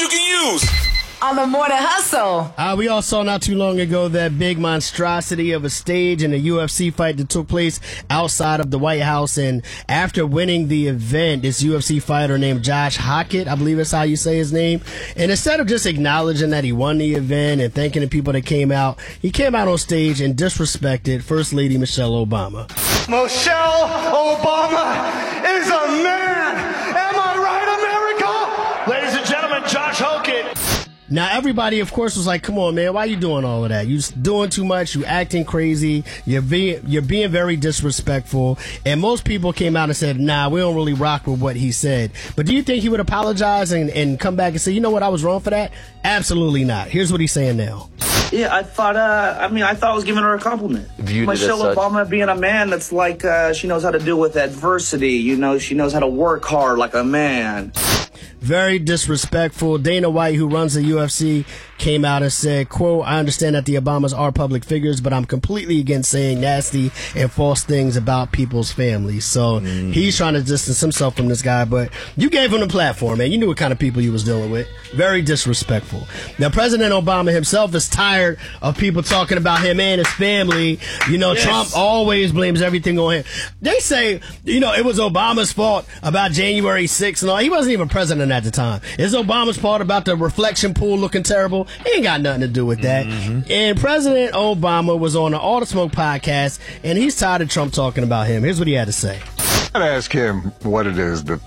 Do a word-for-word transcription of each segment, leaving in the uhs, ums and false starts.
you can use on the Morning Hustle. Uh, we all saw not too long ago that big monstrosity of a stage in a U F C fight that took place outside of the White House. And after winning the event, this U F C fighter named Josh Hockett, I believe that's how you say his name. And instead of just acknowledging that he won the event and thanking the people that came out, he came out on stage and disrespected First Lady Michelle Obama. Michelle Obama is a man. Am I right, America? Ladies and gentlemen, Josh Hockett. Now, everybody, of course, was like, come on, man, why are you doing all of that? You're doing too much. You're acting crazy. You're being, you're being very disrespectful. And most people came out and said, nah, we don't really rock with what he said. But do you think he would apologize and, and come back and say, you know what, I was wrong for that? Absolutely not. Here's what he's saying now. Yeah, I thought, uh, I mean, I thought I was giving her a compliment. Viewed Michelle Obama being a man that's like, uh, she knows how to deal with adversity. You know, she knows how to work hard like a man. Very disrespectful. Dana White, who runs the U F C, came out and said, quote, I understand that the Obamas are public figures, but I'm completely against saying nasty and false things about people's families. So mm. he's trying to distance himself from this guy, but you gave him the platform, man. You knew what kind of people you was dealing with. Very disrespectful. Now, President Obama himself is tired of people talking about him and his family. You know, yes. Trump always blames everything on him. They say, you know, it was Obama's fault about January sixth and all. He wasn't even president at the time. It's Obama's fault about the reflection pool looking terrible. He ain't got nothing to do with that. Mm-hmm. And President Obama was on the All the Smoke podcast, and he's tired of Trump talking about him. Here's what he had to say. I'd ask him what it is that,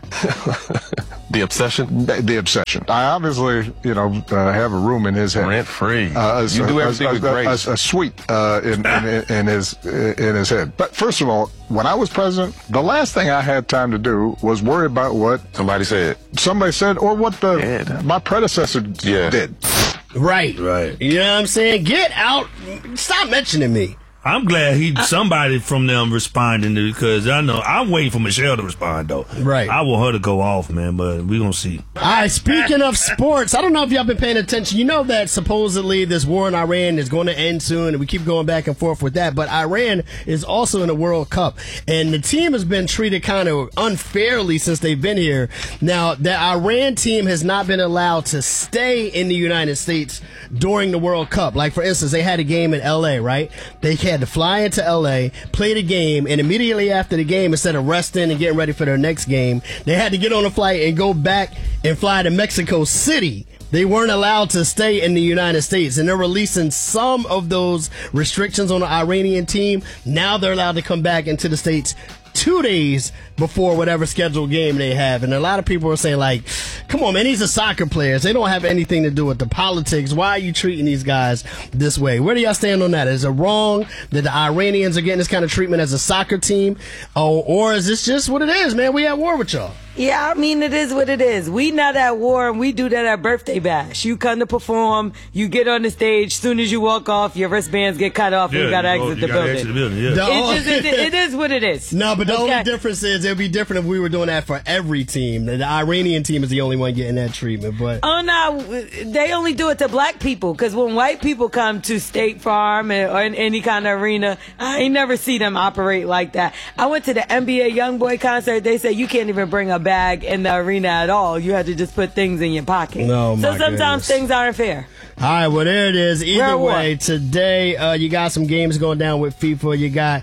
that the obsession. The, the obsession. I obviously, you know, uh, have a room in his head, rent free. Uh, a, you do everything a, with a, grace. A, a suite uh, in, in, in his in his head. But first of all, when I was president, the last thing I had time to do was worry about what somebody said, somebody said, or what the yeah. my predecessor yeah. did. Right, right. You know what I'm saying? Get out. Stop mentioning me. I'm glad he somebody from them responding to, because I know I'm waiting for Michelle to respond though. Right. I want her to go off, man, but we gonna see. All right. Speaking of sports, I don't know if y'all been paying attention. You know that supposedly this war in Iran is going to end soon, and we keep going back and forth with that. But Iran is also in the World Cup, and the team has been treated kind of unfairly since they've been here. Now, the Iran team has not been allowed to stay in the United States during the World Cup. Like, for instance, they had a game in L A, right? They had to fly into L A, play the game, and immediately after the game, instead of resting and getting ready for their next game, they had to get on a flight and go back and fly to Mexico City. They weren't allowed to stay in the United States, and they're releasing some of those restrictions on the Iranian team. Now they're allowed to come back into the States two days before whatever scheduled game they have. And a lot of people are saying, like, come on, man, these are soccer players. They don't have anything to do with the politics. Why are you treating these guys this way? Where do y'all stand on that? Is it wrong that the Iranians are getting this kind of treatment as a soccer team? Or, or is this just what it is, man? We at war with y'all. Yeah, I mean, it is what it is. We not at war, and we do that at Birthday Bash. You come to perform, you get on the stage, soon as you walk off, your wristbands get cut off, yeah, and you got to exit, the building. exit the building. Yeah. The it, just, it, it is what it is. No, but the okay. only difference is it would be different if we were doing that for every team. The Iranian team is the only one getting that treatment. But oh, no, they only do it to black people, because when white people come to State Farm or in any kind of arena, I ain't never see them operate like that. I went to the N B A Youngboy concert. They said you can't even bring a bag in the arena at all. You had to just put things in your pocket. No, so sometimes goodness. things aren't fair. All right, well, there it is. Either Where way, what? today uh, you got some games going down with FIFA. You got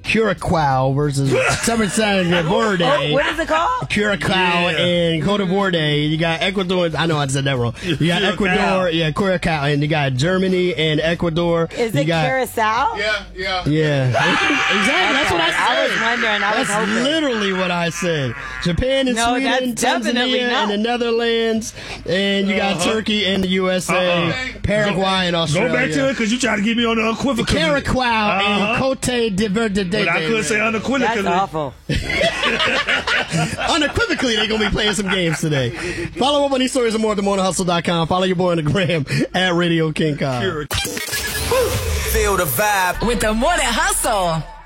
Curacao versus Saint Verde. Oh, what is it called? Curacao yeah. and Cote d'Ivoire. You got Ecuador. I know I said that wrong. You got Ecuador, yeah, Curacao, and you got Germany and Ecuador. Is you it got, Curacao? Yeah, yeah. Yeah. Exactly. That's what I said. I was wondering. I was That's hoping. literally what I said. Japan and no, Sweden, Tanzania no. and the Netherlands, and you got uh-huh. Turkey and the U S A, uh-uh. Paraguay go, and Australia. Go back to it because you tried to get me on the unequivocal. Curacao uh-huh. and Cote d'Ivoire. But I couldn't say unequivocally. That's awful. Unequivocally, they're going to be playing some games today. Follow up on these stories and more at the morning hustle dot com. Follow your boy on the gram at Radio King Kong. Feel the vibe with the Morning Hustle.